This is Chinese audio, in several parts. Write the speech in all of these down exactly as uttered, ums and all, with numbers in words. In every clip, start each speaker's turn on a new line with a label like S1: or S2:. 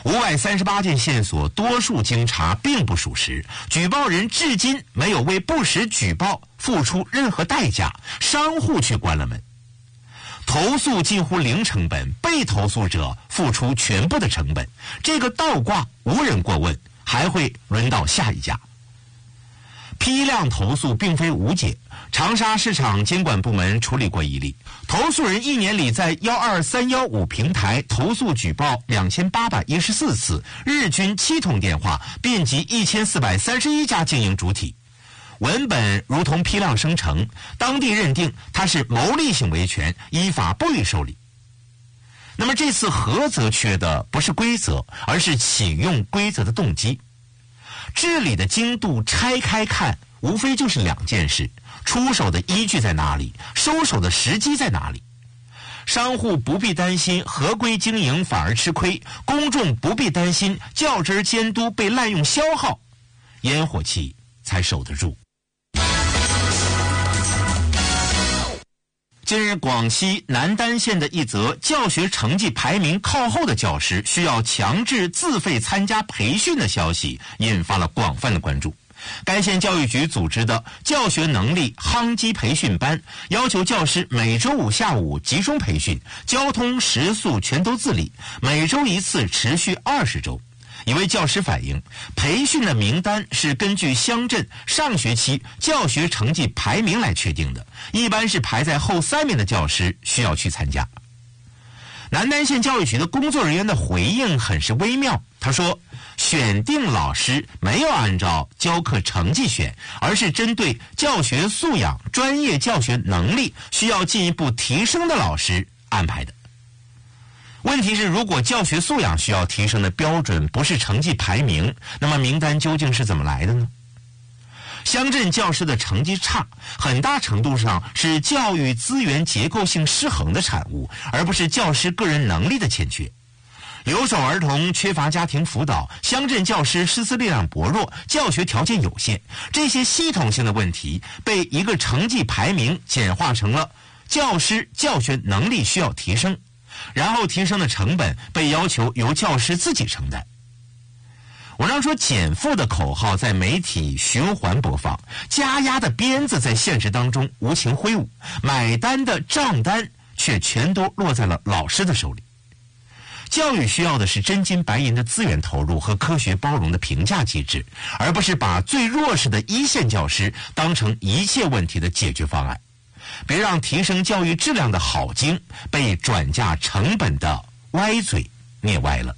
S1: 五百三十八件线索，多数经查并不属实，举报人至今没有为不实举报付出任何代价，商户却关了门。投诉近乎零成本，被投诉者付出全部的成本，这个倒挂无人过问，还会轮到下一家。批量投诉并非无解，长沙市场监管部门处理过一例，投诉人一年里在幺二三幺五平台投诉举报两千八百一十四次，日均七通电话，遍及一千四百三十一家经营主体。文本如同批量生成，当地认定它是牟利性维权，依法不予受理。那么这次菏泽缺的不是规则，而是启用规则的动机。治理的精度拆开看，无非就是两件事：出手的依据在哪里，收手的时机在哪里。商户不必担心合规经营反而吃亏，公众不必担心较真监督被滥用消耗，烟火气才守得住。近日，广西南丹县的一则教学成绩排名靠后的教师需要强制自费参加培训的消息，引发了广泛的关注。该县教育局组织的教学能力夯基培训班，要求教师每周五下午集中培训，交通食宿全都自理，每周一次，持续二十周。一位教师反映，培训的名单是根据乡镇上学期教学成绩排名来确定的，一般是排在后三名的教师需要去参加。南丹县教育局的工作人员的回应很是微妙，他说，选定老师没有按照教课成绩选，而是针对教学素养、专业教学能力需要进一步提升的老师安排的。问题是，如果教学素养需要提升的标准不是成绩排名，那么名单究竟是怎么来的呢？乡镇教师的成绩差，很大程度上是教育资源结构性失衡的产物，而不是教师个人能力的欠缺。留守儿童缺乏家庭辅导，乡镇教师师资力量薄弱，教学条件有限，这些系统性的问题被一个成绩排名简化成了教师教学能力需要提升，然后提升的成本被要求由教师自己承担。我常说，减负的口号在媒体循环播放，加压的鞭子在现实当中无情挥舞，买单的账单却全都落在了老师的手里。教育需要的是真金白银的资源投入和科学包容的评价机制，而不是把最弱势的一线教师当成一切问题的解决方案。别让提升教育质量的好经被转嫁成本的歪嘴灭歪了。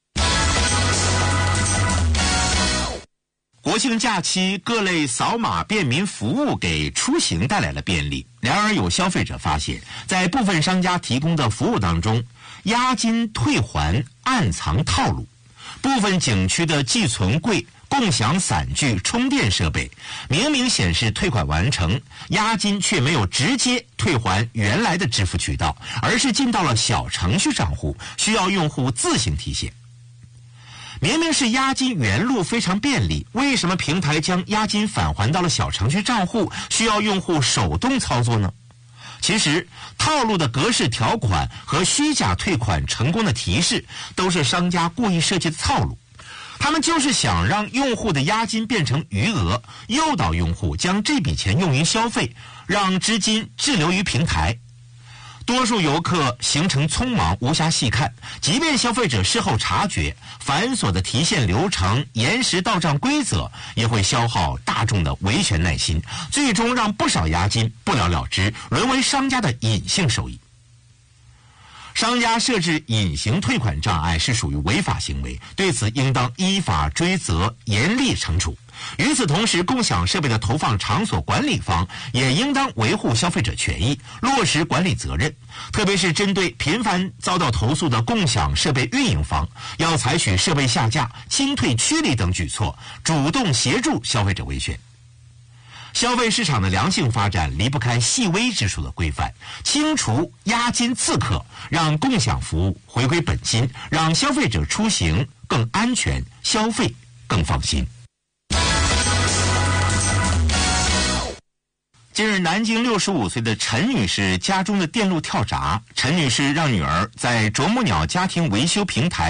S1: 国庆假期，各类扫码便民服务给出行带来了便利。然而，有消费者发现，在部分商家提供的服务当中，押金退还暗藏套路。部分景区的寄存柜、共享伞具、充电设备，明明显示退款完成，押金却没有直接退还原来的支付渠道，而是进到了小程序账户，需要用户自行提现。明明是押金原路非常便利，为什么平台将押金返还到了小程序账户，需要用户手动操作呢？其实，套路的格式条款和虚假退款成功的提示，都是商家故意设计的套路。他们就是想让用户的押金变成余额，诱导用户将这笔钱用于消费，让资金滞留于平台。多数游客行程匆忙，无暇细看，即便消费者事后察觉，繁琐的提现流程、延时到账规则也会消耗大众的维权耐心，最终让不少押金不了了之，沦为商家的隐性收益。商家设置隐形退款障碍是属于违法行为，对此应当依法追责，严厉惩处。与此同时，共享设备的投放场所管理方也应当维护消费者权益，落实管理责任。特别是针对频繁遭到投诉的共享设备运营方，要采取设备下架、清退驱离等举措，主动协助消费者维权。消费市场的良性发展离不开细微之处的规范，清除押金刺客，让共享服务回归本心，让消费者出行更安全，消费更放心。近日，南京六十五岁的陈女士家中的电路跳闸，陈女士让女儿在啄木鸟家庭维修平台